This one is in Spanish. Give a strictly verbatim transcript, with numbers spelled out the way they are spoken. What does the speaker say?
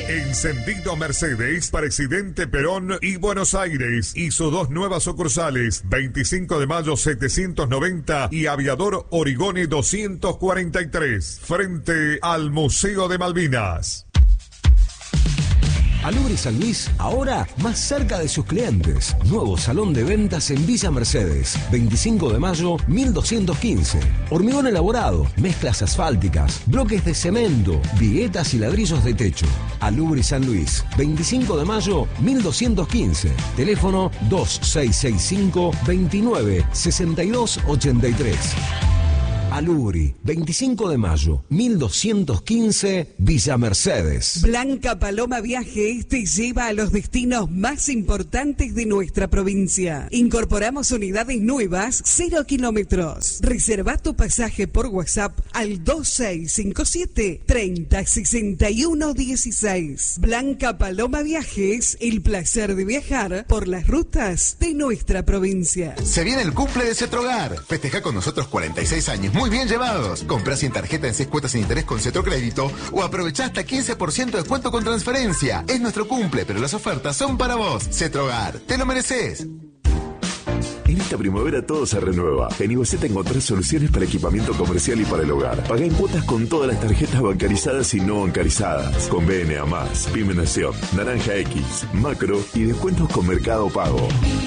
Encendido Mercedes, Presidente Perón y Buenos Aires. Hizo dos nuevas sucursales, veinticinco de mayo setecientos noventa y Aviador Origone doscientos cuarenta y tres, frente al Museo de Malvinas. Alubri San Luis, ahora más cerca de sus clientes. Nuevo salón de ventas en Villa Mercedes, veinticinco de mayo mil doscientos quince. Hormigón elaborado, mezclas asfálticas, bloques de cemento, viguetas y ladrillos de techo. Alubri San Luis, veinticinco de mayo mil doscientos quince. Teléfono dos seis seis cinco, veintinueve, sesenta y dos ochenta y tres. Alubri, veinticinco de mayo mil doscientos quince, Villa Mercedes. Blanca Paloma Viajes te lleva a los destinos más importantes de nuestra provincia. Incorporamos unidades nuevas, cero kilómetros. Reserva tu pasaje por WhatsApp al dos seis cinco siete, treinta, sesenta y uno dieciséis. Blanca Paloma Viajes, el placer de viajar por las rutas de nuestra provincia. Se viene el cumple de Cetrogar. Festeja con nosotros cuarenta y seis años muy bien llevados. Comprá sin tarjeta en seis cuotas sin interés con Cetrocrédito o aprovechá hasta quince por ciento de descuento con transferencia. Es nuestro cumple, pero las ofertas son para vos. Cetrogar, te lo mereces. En esta primavera todo se renueva. En Ivoceta encontrás soluciones para equipamiento comercial y para el hogar. Pagá en cuotas con todas las tarjetas bancarizadas y no bancarizadas. Con B N A más, Pyme Nación, Naranja X, Macro y descuentos con Mercado Pago.